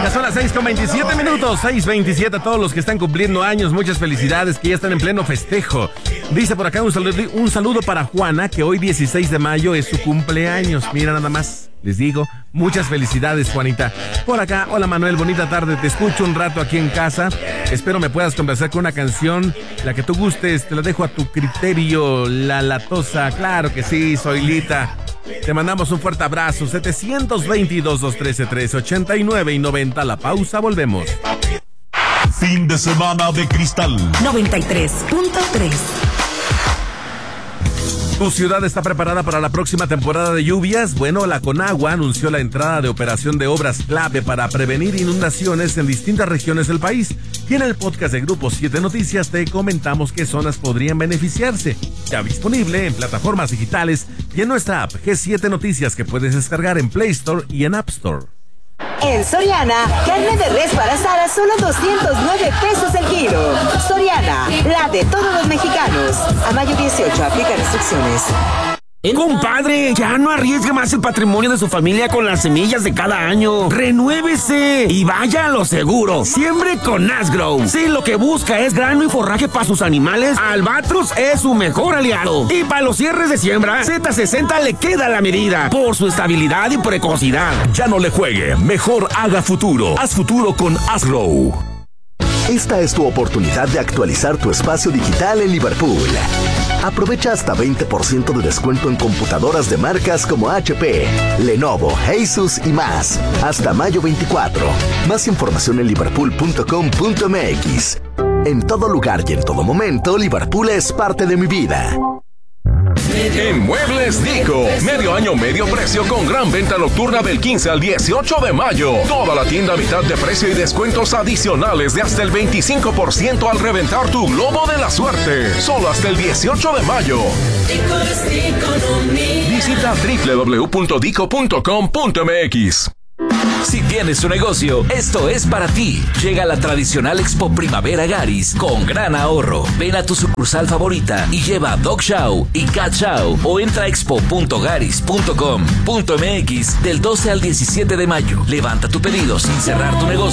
Ya son las 6:27, 6:27 a todos los que están cumpliendo años, muchas felicidades, que ya están en pleno festejo. Dice por acá un saludo para Juana, que hoy 16 de mayo es su cumpleaños. Mira nada más, les digo, muchas felicidades, Juanita. Por acá, hola Manuel, bonita tarde, te escucho un rato aquí en casa. Espero me puedas conversar con una canción, la que tú gustes, te la dejo a tu criterio, La Latosa. Claro que sí, soy Lita. Te mandamos un fuerte abrazo. 722-213-1389 y 90. La pausa, volvemos. Fin de semana de Cristal 93.3. ¿Tu ciudad está preparada para la próxima temporada de lluvias? Bueno, la Conagua anunció la entrada de operación de obras clave para prevenir inundaciones en distintas regiones del país. Y en el podcast de Grupo 7 Noticias te comentamos qué zonas podrían beneficiarse. Ya disponible en plataformas digitales y en nuestra app G7 Noticias, que puedes descargar en Play Store y en App Store. En Soriana, carne de res para asar a solo 209 pesos el kilo. Soriana, la de todos los mexicanos. A mayo 18, aplica restricciones. Compadre, ya no arriesgue más el patrimonio de su familia con las semillas de cada año. ¡Renuévese! Y vaya a lo seguro. Siembre con Asgrow. Si lo que busca es grano y forraje para sus animales, Albatros es su mejor aliado. Y para los cierres de siembra, Z60 le queda la medida por su estabilidad y precocidad. Ya no le juegue, mejor haga futuro. Haz futuro con Asgrow. Esta es tu oportunidad de actualizar tu espacio digital en Liverpool. Aprovecha hasta 20% de descuento en computadoras de marcas como HP, Lenovo, Asus y más. Hasta mayo 24. Más información en liverpool.com.mx. En todo lugar y en todo momento, Liverpool es parte de mi vida. En Muebles Dico, medio año, medio precio con gran venta nocturna del 15 al 18 de mayo. Toda la tienda a mitad de precio y descuentos adicionales de hasta el 25% al reventar tu globo de la suerte. Solo hasta el 18 de mayo. Visita www.dico.com.mx. Si tienes tu negocio, esto es para ti. Llega la tradicional Expo Primavera Garis con gran ahorro. Ven a tu sucursal favorita y lleva Dog Chow y Cat Chow o entra a expo.garis.com.mx del 12 al 17 de mayo. Levanta tu pedido sin cerrar tu negocio